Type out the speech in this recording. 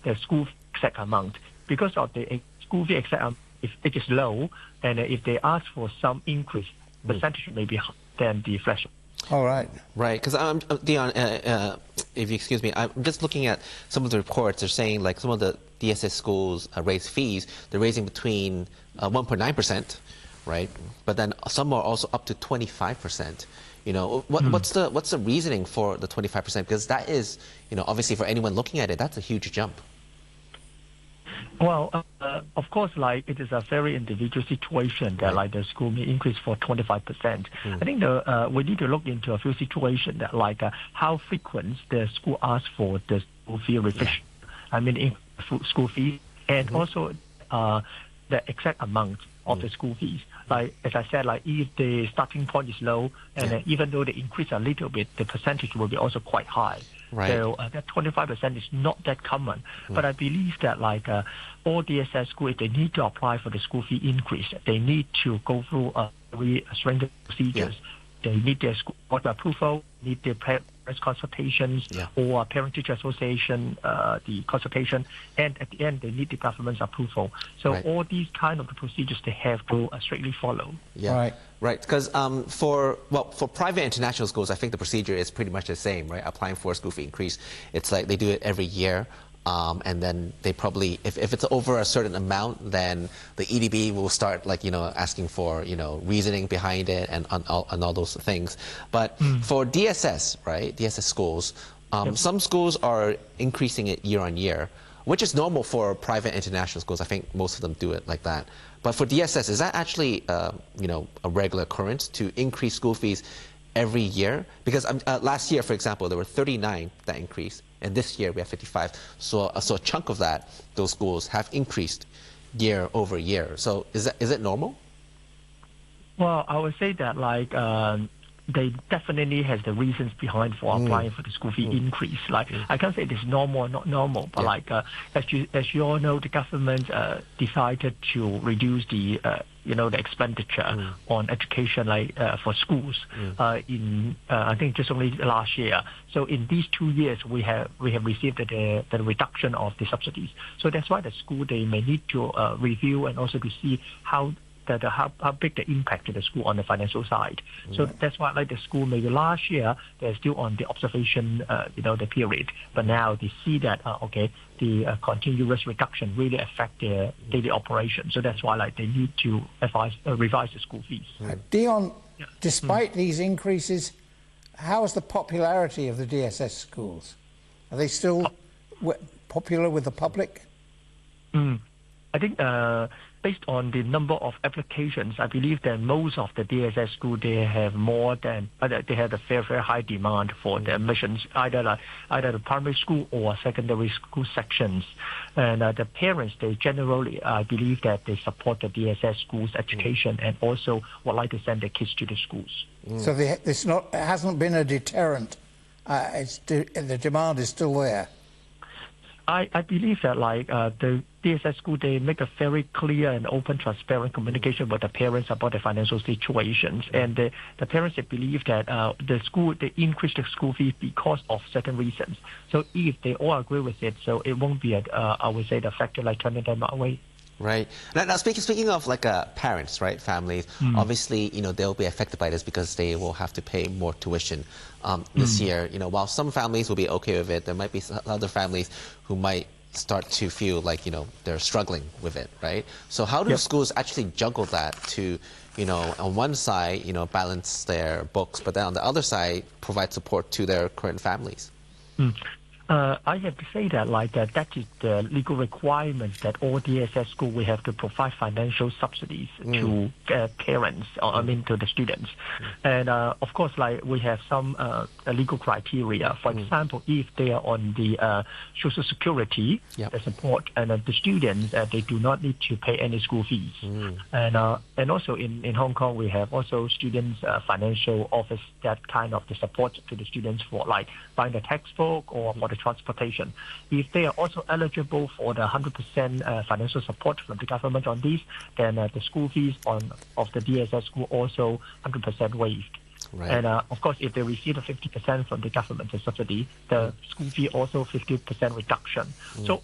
the school exact amount. Because of the school fee exact amount, if it is low, and if they ask for some increase, percentage may be higher than the threshold. All right. Right, because Dion, if you excuse me, I'm just looking at some of the reports. They're saying like some of the DSS schools raise fees. They're raising between 1.9%, right? But then some are also up to 25%. You know, what's the reasoning for the 25%? Because that is, you know, obviously for anyone looking at it, that's a huge jump. Well, of course, like it is a very individual situation that like the school may increase for 25%. I think we need to look into a few situations that like how frequent the school asks for the school fee revision. I mean, in school fees, and also the exact amount of the school fees. Like as I said, like if the starting point is low, and even though they increase a little bit, the percentage will be also quite high. Right. So that 25% is not that common. But I believe that like all DSS schools, if they need to apply for the school fee increase, they need to go through a very stringent procedures. They need their school board approval, need their parents consultations, or parent-teacher association, the consultation, and at the end they need the government's approval. So all these kind of the procedures they have to strictly follow. Right, because for private international schools, I think the procedure is pretty much the same, right? Applying for a school fee increase, it's like they do it every year. And then they probably, if it's over a certain amount, then the EDB will start like, you know, asking for, you know, reasoning behind it and all those things. But for DSS, right, DSS schools, some schools are increasing it year on year, which is normal for private international schools. I think most of them do it like that. But for DSS, is that actually, you know, a regular occurrence to increase school fees every year? Because last year, for example, there were 39 that increased. And this year we have 55. So a chunk of that, those schools have increased year over year. So is it normal? Well, I would say that like they definitely has the reasons behind for applying for the school fee increase. Like I can't say it is normal or not normal, but like as you all know, the government decided to reduce the you know, the expenditure on education, like for schools, in I think just only last year. So in these 2 years, we have received the reduction of the subsidies. So that's why the school they may need to review and also to see how big the impact to the school on the financial side. So that's why like the school maybe last year they're still on the observation you know, the period, but now they see that okay, the continuous reduction really affect their daily operation. So that's why like they need to revise the school fees. Dion, despite these increases, how is the popularity of the DSS schools? Are they still popular with the public? I think based on the number of applications, I believe that most of the DSS schools, they have more than, they have a very high demand for the admissions, either the primary school or secondary school sections. And the parents, they generally, I believe that they support the DSS schools education and also would like to send their kids to the schools. So it hasn't been a deterrent. The demand is still there. I believe that like the DSS school, they make a very clear and open, transparent communication with the parents about the financial situations. And the parents, they believe that the school, they increase the school fee because of certain reasons. So if they all agree with it, so it won't be, I would say, the factor like turning them away. Right. Now speaking of like parents, right, families, obviously, you know, they'll be affected by this because they will have to pay more tuition this year. You know, while some families will be okay with it, there might be other families who might start to feel like, you know, they're struggling with it, right? So how do schools actually juggle that to, you know, on one side, you know, balance their books, but then on the other side, provide support to their current families? I have to say that like that is the legal requirement that all DSS school will have to provide financial subsidies to parents, or I mean to the students. And of course, like we have some legal criteria. For example, if they are on the Social Security the support, and the students they do not need to pay any school fees. And also in Hong Kong we have also students financial office that kind of the support to the students for like buying the textbook or for the transportation. If they are also eligible for the 100% financial support from the government on these, then the school fees of the DSS school also 100% waived. Right. And of course, if they receive a 50% from the government subsidy, the school fee also 50% reduction. So